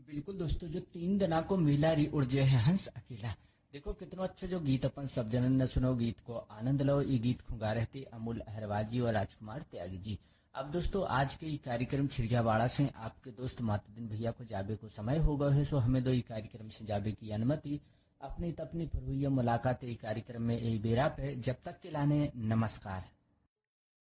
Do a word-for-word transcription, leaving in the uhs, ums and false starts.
बिल्कुल दोस्तों, जो तीन दिना को मेला री उड़जे है हंस अकेला। देखो कितना अच्छा जो गीत अपन सब जनन न सुनो, गीत को आनंद लो। ये गीत को गा रहे थे अमूल अहरवाल जी और राजकुमार त्यागी जी। अब दोस्तों आज के ये कार्यक्रम छिड़ियावाड़ा से आपके दोस्त मातुद्दीन भैया को जाबे को समय हो गए है, सो हमें दो ये कार्यक्रम से जाबे की अनुमति। अपनी तपनी पर हुई मुलाकात ये कार्यक्रम में यही बेरा पे, जब तक के लाने नमस्कार।